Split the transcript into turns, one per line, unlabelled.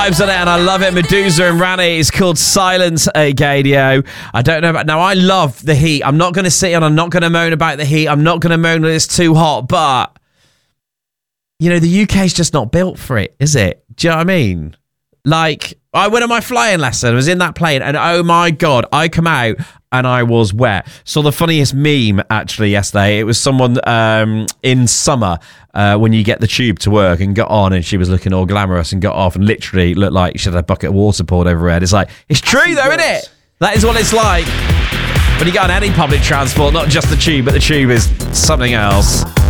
Vibes on it, and I love it. Medusa and Rani. It's called Silence Gadio. I don't know about now. I love the heat. I'm not going to sit and I'm not going to moan about the heat. I'm not going to moan that it's too hot, but you know, the UK's just not built for it, is it? Do you know what I mean? Like, I went on my flying lesson. I was in that plane, and oh my God, I come out and I was wet. Saw the funniest meme actually yesterday. It was someone in summer when you get the tube to work and got on, and she was looking all glamorous and got off and literally looked like she had a bucket of water poured over her head. It's like, it's true though, isn't it? That is what it's like when you get on any public transport, not just the tube, but the tube is something else.